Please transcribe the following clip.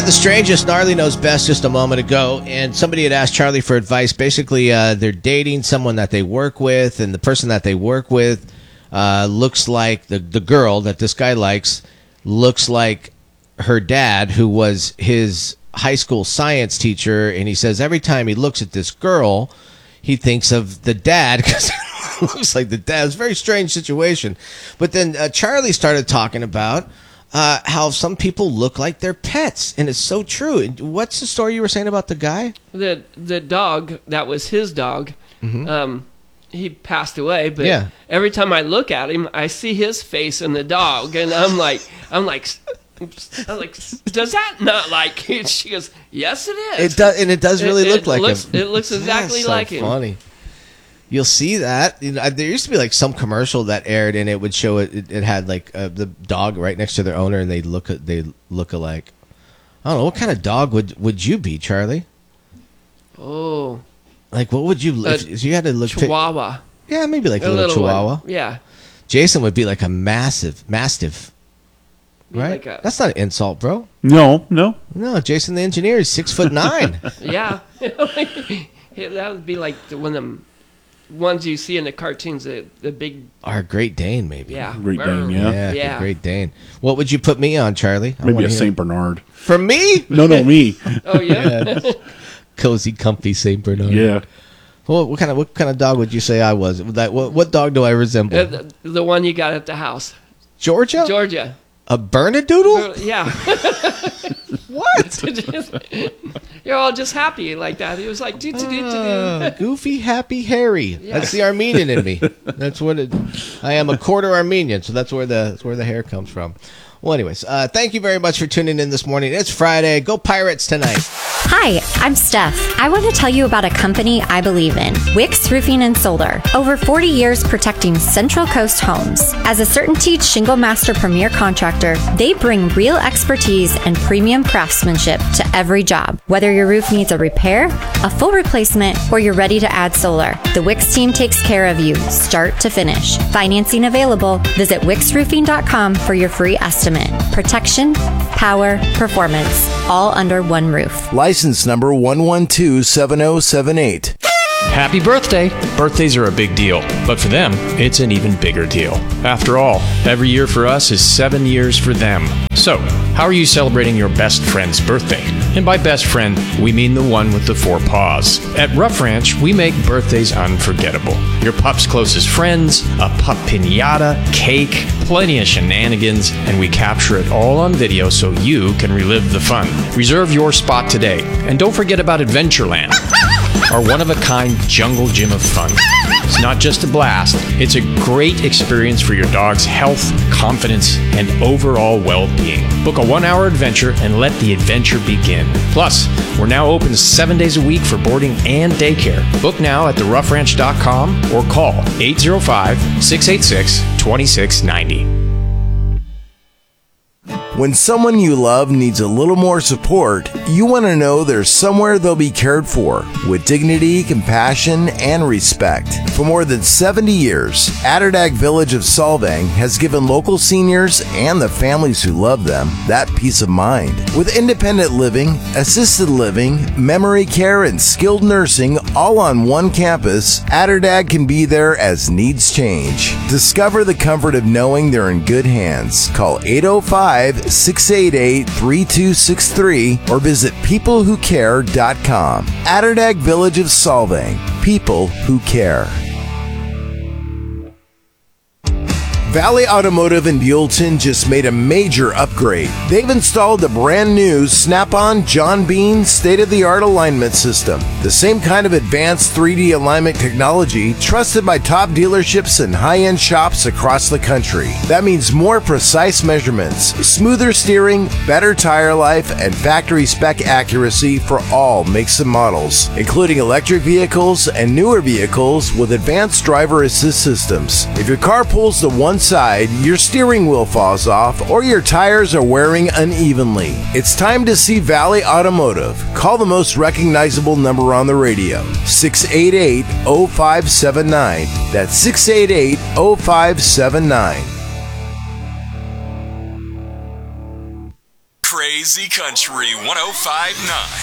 had the strangest gnarly knows best just a moment ago, and somebody had asked Charlie for advice. Basically, they're dating someone that they work with, and the person that they work with looks like the girl that this guy likes looks like her dad, who was his high school science teacher, and he says every time he looks at this girl, he thinks of the dad because it looks like the dad. It's a very strange situation. But then Charlie started talking about how some people look like their pets, and it's so true. And what's the story you were saying about the guy? The dog, that was his dog. Mm-hmm. He passed away, but every time I look at him, I see his face in the dog, and I'm like, does that not like it? She goes, yes, it is. It does, and it does really look like him. It looks exactly like him. Funny. You'll see that. There used to be like some commercial that aired, and it would show it had like the dog right next to their owner, and they look alike. I don't know, what kind of dog would you be, Charlie? Oh, like what would you? If you had to look, Chihuahua. Yeah, maybe like a little Chihuahua. One. Yeah. Jason would be like a mastiff, right? Like that's not an insult, bro. No. Jason the engineer is 6'9". Yeah, that would be like one of them ones you see in the cartoons, the big... Our Great Dane, maybe. Yeah. Great Dane, yeah. Great Dane. What would you put me on, Charlie? Maybe a St. Bernard. For me? No, me. Oh, yeah? Cozy, comfy St. Bernard. Yeah. Well, what kind of dog would you say I was? What dog do I resemble? The one you got at the house. Georgia? Georgia. A Bernedoodle? Yeah. What? You're all just happy like that. He was like, goofy, happy, hairy. Yeah. That's the Armenian in me. That's what I am, a quarter Armenian, so that's where the hair comes from. Well, anyways, thank you very much for tuning in this morning. It's Friday. Go Pirates tonight. Hi, I'm Steph. I want to tell you about a company I believe in, Wix Roofing and Solar. Over 40 years protecting Central Coast homes. As a CertainTeed Shingle Master Premier contractor, they bring real expertise and premium craftsmanship to every job. Whether your roof needs a repair, a full replacement, or you're ready to add solar, the Wix team takes care of you, start to finish. Financing available. Visit wixroofing.com for your free estimate. Protection, power, performance, all under one roof. License number 1127078. Happy birthday! Birthdays are a big deal, but for them, it's an even bigger deal. After all, every year for us is 7 years for them. So, how are you celebrating your best friend's birthday? And by best friend, we mean the one with the 4 paws. At Rough Ranch, we make birthdays unforgettable. Your pup's closest friends, a pup piñata, cake, plenty of shenanigans, and we capture it all on video so you can relive the fun. Reserve your spot today, and don't forget about Adventureland, our one-of-a-kind jungle gym of fun. It's not just a blast, it's a great experience for your dog's health, confidence, and overall well-being. Book a 1-hour adventure and let the adventure begin. Plus, we're now open 7 days a week for boarding and daycare. Book now at theroughranch.com or call 805-686-2690. When someone you love needs a little more support, you want to know there's somewhere they'll be cared for with dignity, compassion, and respect. For more than 70 years, Atterdag Village of Solvang has given local seniors and the families who love them that peace of mind. With independent living, assisted living, memory care, and skilled nursing all on one campus, Atterdag can be there as needs change. Discover the comfort of knowing they're in good hands. Call 805-688-3263 or visit peoplewhocare.com. Atterdag Village of Solvang. People who care. Valley Automotive in Buellton just made a major upgrade. They've installed the brand new Snap-on John Bean state-of-the-art alignment system. The same kind of advanced 3D alignment technology trusted by top dealerships and high-end shops across the country. That means more precise measurements, smoother steering, better tire life, and factory spec accuracy for all makes and models, including electric vehicles and newer vehicles with advanced driver assist systems. If your car pulls to one side, your steering wheel falls off, or your tires are wearing unevenly, it's time to see Valley Automotive. Call the most recognizable number on the radio, 688-0579. That's 688-0579. Crazy Country 105.9.